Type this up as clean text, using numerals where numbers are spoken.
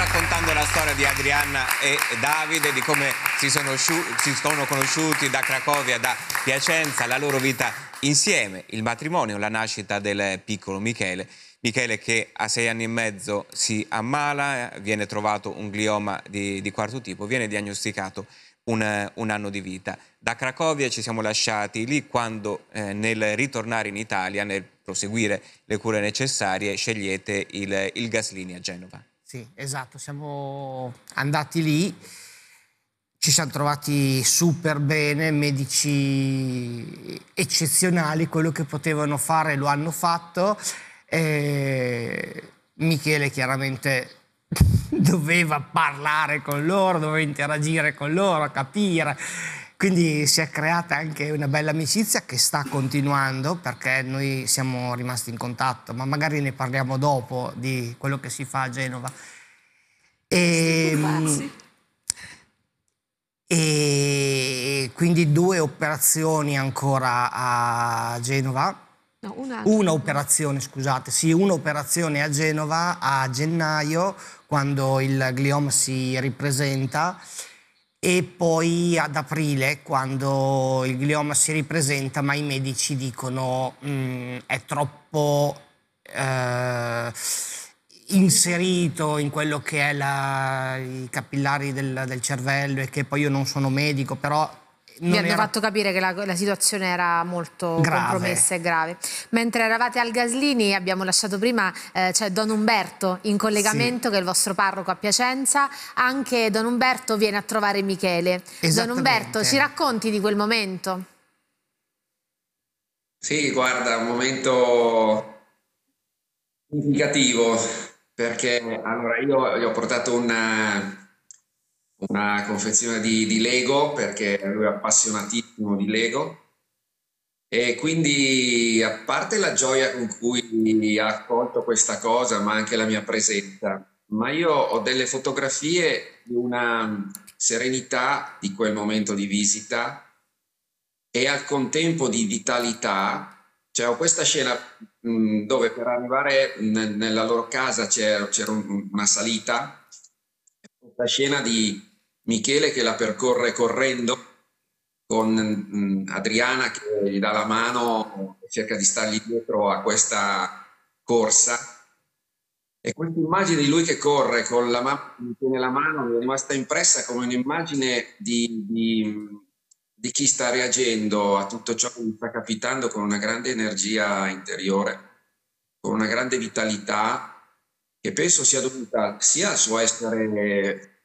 raccontando la storia di Adrianna e Davide, di come si sono conosciuti da Cracovia, da Piacenza, la loro vita insieme, il matrimonio, la nascita del piccolo Michele. Michele che a 6 anni e mezzo si ammala, viene trovato un glioma di quarto tipo, viene diagnosticato un anno di vita. Da Cracovia ci siamo lasciati lì quando nel ritornare in Italia, nel proseguire le cure necessarie, scegliete il Gaslini a Genova. Sì, esatto, siamo andati lì, ci siamo trovati super bene, medici eccezionali, quello che potevano fare lo hanno fatto. Michele chiaramente doveva parlare con loro, doveva interagire con loro, capire. Quindi si è creata anche una bella amicizia che sta continuando, perché noi siamo rimasti in contatto, ma magari ne parliamo dopo di quello che si fa a Genova. E quindi 2 operazioni ancora a Genova. No, una operazione, scusate, sì, un'operazione a Genova a gennaio, quando il glioma si ripresenta, e poi ad aprile, quando il glioma si ripresenta, ma i medici dicono è troppo inserito in quello che è i capillari del cervello, e che poi io non sono medico, però mi hanno fatto capire che la situazione era molto compromessa e grave. Mentre eravate al Gaslini, abbiamo lasciato prima, c'è Don Umberto in collegamento, sì, che è il vostro parroco a Piacenza. Anche Don Umberto viene a trovare Michele. Don Umberto, ci racconti di quel momento? Sì, guarda, un momento significativo, perché allora io gli ho portato una confezione di Lego, perché lui è appassionatissimo di Lego, e quindi, a parte la gioia con cui ha accolto questa cosa, ma anche la mia presenza, ma io ho delle fotografie di una serenità di quel momento di visita e al contempo di vitalità. Cioè, ho questa scena dove per arrivare nella loro casa c'era una salita, questa scena di Michele che la percorre correndo, con Adriana che gli dà la mano e cerca di stargli dietro a questa corsa. E questa immagine di lui che corre con la mamma che gli tiene la mano mi è rimasta impressa come un'immagine di chi sta reagendo a tutto ciò che gli sta capitando con una grande energia interiore, con una grande vitalità, che penso sia dovuta sia al suo essere